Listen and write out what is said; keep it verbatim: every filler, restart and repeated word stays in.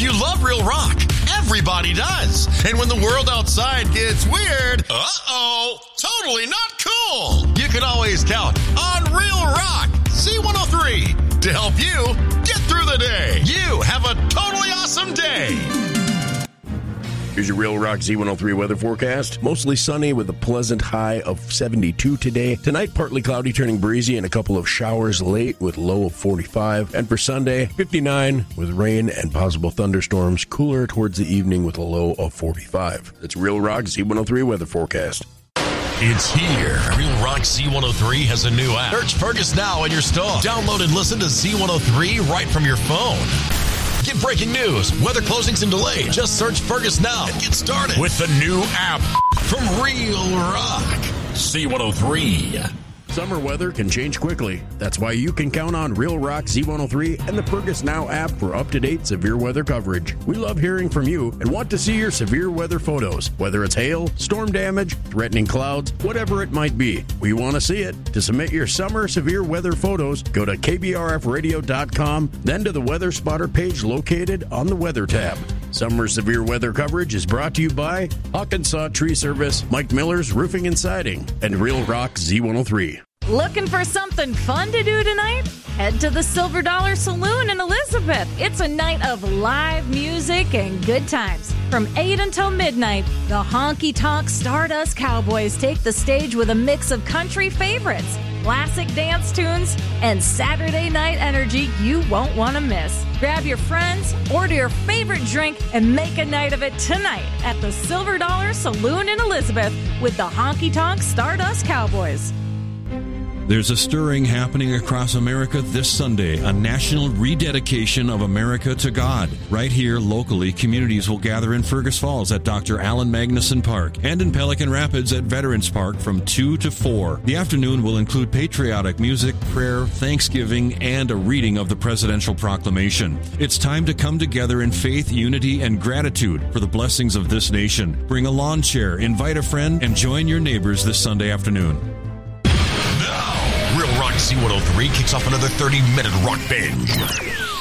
You love real rock. Everybody does. And when the world outside gets weird, uh-oh, totally not cool. You can always count on Real Rock Z one oh three to help you get through the day. You have a totally awesome day. Here's your Real Rock Z one oh three weather forecast. Mostly sunny with a pleasant high of seventy-two today. Tonight, partly cloudy, turning breezy, and a couple of showers late with low of forty-five. And for Sunday, fifty-nine with rain and possible thunderstorms. Cooler towards the evening with a low of forty-five. That's Real Rock Z one oh three weather forecast. It's here. Real Rock Z one oh three has a new app. Search Fergus now in your store. Download and listen to Z one oh three right from your phone. Get breaking news, weather closings and delays. Just search Fergus now and get started with the new app from Real Rock Z one oh three. Summer weather can change quickly. That's why you can count on Real Rock Z one oh three and the Fergus Now app for up-to-date severe weather coverage. We love hearing from you and want to see your severe weather photos, whether it's hail, storm damage, threatening clouds, whatever it might be. We want to see it. To submit your summer severe weather photos, go to K B R F radio dot com, then to the Weather Spotter page located on the Weather tab. Summer severe weather coverage is brought to you by Hawkinsaw Tree Service, Mike Miller's Roofing and Siding, and Real Rock Z one oh three. Looking for something fun to do tonight? Head to the Silver Dollar Saloon in Elizabeth. It's a night of live music and good times. From eight until midnight, the Honky Tonk Stardust Cowboys take the stage with a mix of country favorites, classic dance tunes, and Saturday night energy you won't want to miss. Grab your friends, order your favorite drink, and make a night of it tonight at the Silver Dollar Saloon in Elizabeth with the Honky Tonk Stardust Cowboys. There's a stirring happening across America this Sunday, a national rededication of America to God. Right here, locally, communities will gather in Fergus Falls at Doctor Allen Magnuson Park and in Pelican Rapids at Veterans Park from two to four. The afternoon will include patriotic music, prayer, thanksgiving, and a reading of the presidential proclamation. It's time to come together in faith, unity, and gratitude for the blessings of this nation. Bring a lawn chair, invite a friend, and join your neighbors this Sunday afternoon. Real Rock Z one oh three kicks off another thirty-minute rock binge.